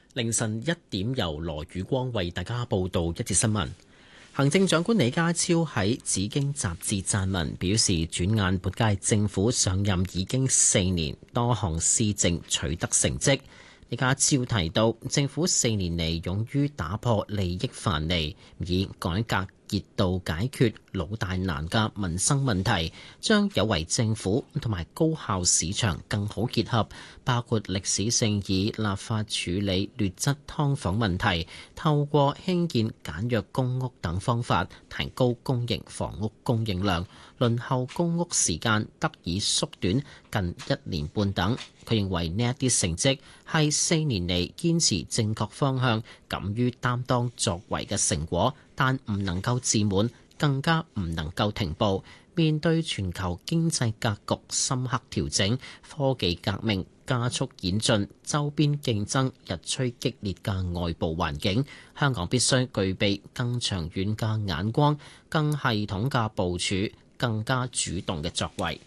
凌晨1點，由羅宇光為大家報道一節新聞。行政長官李家超喺《紫荊》雜誌撰文表示，轉眼本屆政府上任已經4年，多項施政取得成績。李家超提到，政府4年嚟勇於打破利益藩籬，以改革熱度解決老大難嘅民生問題，將有為政府同埋高效市場更好結合，包括歷史性以立法處理劣質劏房問題，透過興建簡約公屋等方法提高公營房屋供應量，輪候公屋時間得以縮短近1年半等。佢認為呢一啲成績係4年嚟堅持正確方向、敢於擔當作為嘅成果，但唔能夠自滿，更加唔能夠停步。面對全球經濟格局深刻調整、科技革命加速演進、周邊競爭日趨激烈嘅外部環境，香港必須具備更長遠嘅眼光、更系統嘅部署、更加主動嘅作為。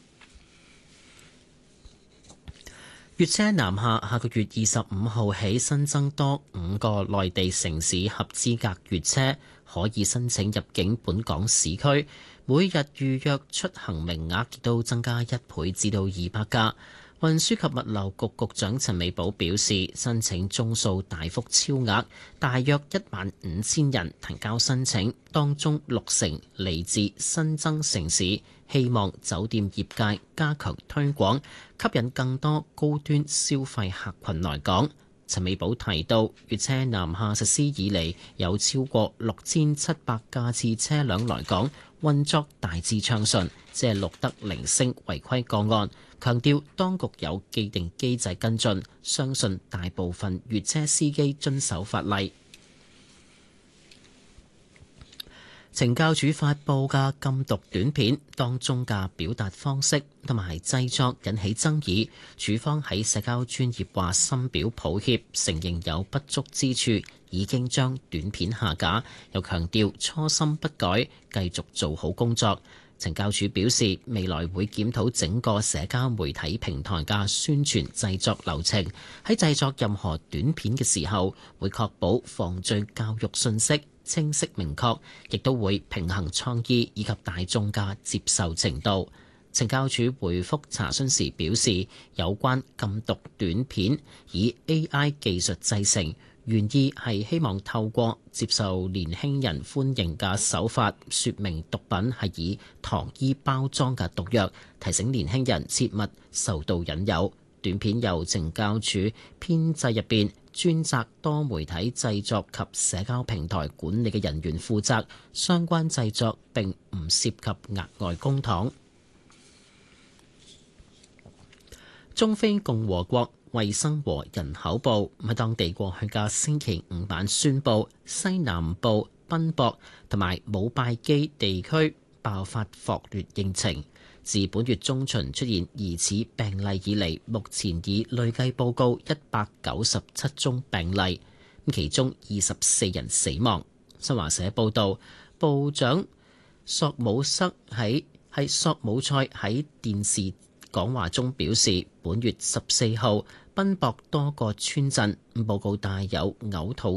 粵車南下下個月25號起新增多5個內地城市合資格粵車可以申請入境本港市區，每日預約出行名額亦都增加1倍至到200架。運輸及物流局局長陳美寶表示，申請宗數大幅超額，大約15000人提交申請，當中60%嚟自新增城市。希望酒店業界加強推廣，吸引更多高端消費客群來港。陳美寶提到，粵車南下實施以嚟，有超過6700架次車輛來港，運作大致暢順，只係錄得零星違規個案。強調當局有既定機制跟進，相信大部分粵車司機遵守法例。懲教署發布嘅禁毒短片當中嘅表達方式同埋製作引起爭議，署方喺社交專頁話深表抱歉，承認有不足之處，已經將短片下架，又強調初心不改，繼續做好工作。懲教署表示，未來會檢討整個社交媒體平台嘅宣傳製作流程，喺製作任何短片嘅時候，會確保防罪教育信息清晰明確，亦都會平衡創意以及大眾嘅接受程度。懲教署回覆查詢時表示，有關禁毒短片以 AI 技術製成，原意係希望透過接受年輕人歡迎嘅手法，説明毒品係以糖衣包裝嘅毒藥，提醒年輕人切勿受到引誘。短片由懲教署編製入邊專責多媒體製作及社交平台管理嘅人員負責，相關製作並唔涉及額外公帑。中非共和國衛生和人口部喺當地過去嘅星期5晚宣布，西南部賓博同埋姆拜基地區爆發霍亂疫情。自本月中旬出現疑似病例以嚟，目前已累計報告197宗病例，其中24人死亡。新華社報導，部長索姆塞索姆塞喺電視講話中表示，本月14號賓博多個村鎮報告帶有嘔吐